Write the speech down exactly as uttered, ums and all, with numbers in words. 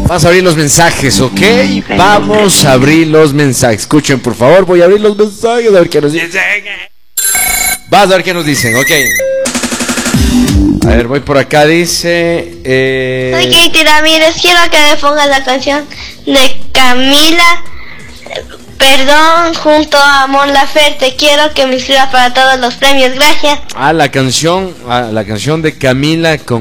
Vamos a abrir los mensajes, ¿ok? Vamos a abrir los mensajes. Escuchen, por favor, voy a abrir los mensajes a ver qué nos dicen. Vas a ver qué nos dicen, ok. A ver, voy por acá, dice... Eh... Soy Katie Ramírez, quiero que me pongas la canción de Camila, Perdón, junto a Mon Laferte. Quiero que me inscriba para todos los premios, gracias. Ah, la canción, ah, la canción de Camila con